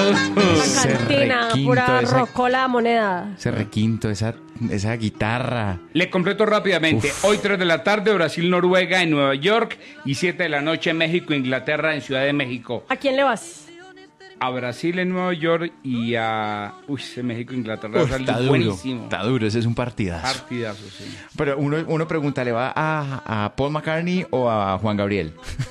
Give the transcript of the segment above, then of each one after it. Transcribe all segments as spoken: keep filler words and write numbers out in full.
Ese cantina, requinto, pura esa- rocola moneda. Ese requinto, esa, esa guitarra. Le completo rápidamente. Uf. Hoy tres de la tarde, Brasil-Noruega en Nueva York. Y siete de la noche, México-Inglaterra en Ciudad de México. ¿A quién le vas? A Brasil en Nueva York y a... Uy, ese México-Inglaterra Uf, va a salir está duro, buenísimo. está duro, ese es un partidazo. Partidazo, sí. Pero uno, uno pregunta, ¿le va a, a Paul McCartney o a Juan Gabriel?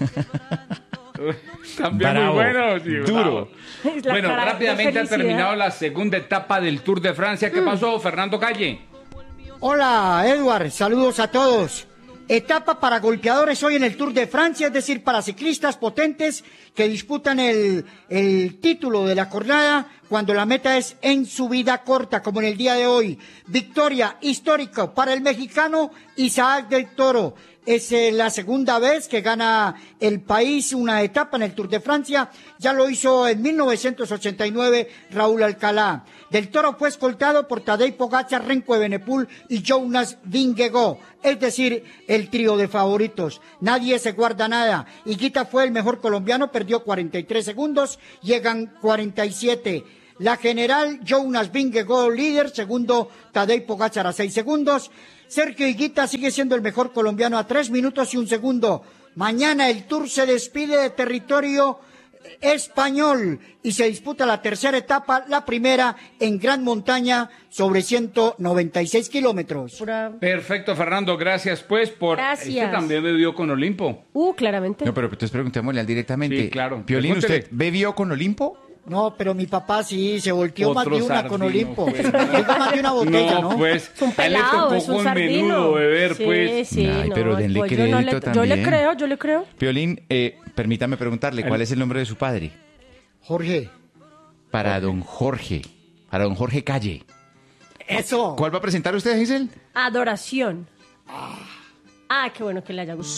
Uy, también Bravo, muy bueno. sí, duro. bravo. Es la Bueno, cara de rápidamente ha felicidad. terminado la segunda etapa del Tour de Francia. ¿Qué pasó, Fernando Calle? Hola, Edward, saludos a todos. Etapa para golpeadores hoy en el Tour de Francia, es decir, para ciclistas potentes que disputan el, el título de la jornada cuando la meta es en subida corta, como en el día de hoy. Victoria histórica para el mexicano Isaac del Toro. Es eh, la segunda vez que gana el país una etapa en el Tour de Francia. Ya lo hizo en mil novecientos ochenta y nueve Raúl Alcalá. Del Toro fue escoltado por Tadej Pogačar, Remco Evenepoel y Jonas Vingegaard, es decir, el trío de favoritos. Nadie se guarda nada. Higuita fue el mejor colombiano, perdió cuarenta y tres segundos, llegan cuarenta y siete. La general Jonas Vingegaard líder, segundo Tadej Pogačar a seis segundos. Sergio Higuita sigue siendo el mejor colombiano a tres minutos y un segundo. Mañana el Tour se despide de territorio español y se disputa la tercera etapa, la primera en Gran Montaña sobre ciento noventa y seis kilómetros. Pura... Perfecto, Fernando. Gracias, pues, por... Gracias. Este también bebió con Olimpo. Uh, claramente. No, pero entonces preguntémosle al directamente. Sí, claro. Piolín, Pregúntele. ¿usted bebió con Olimpo? No, pero mi papá sí, se volteó más Otro de una sardino, con Olimpo. pues. Llegó más de una botella, ¿no? No, pues, Es un a él le pelado, tocó es un con sardino. menudo beber, sí, pues. Sí, Ay, no, pero denle pues yo no crédito le, Yo le también. creo, yo le creo. Piolín, eh, permítame preguntarle, ¿cuál es el nombre de su padre? Jorge, Para don Jorge, para don Jorge Calle. eso. ¿Cuál va a presentar usted, Giselle? Adoración. Ah, qué bueno que le haya gustado.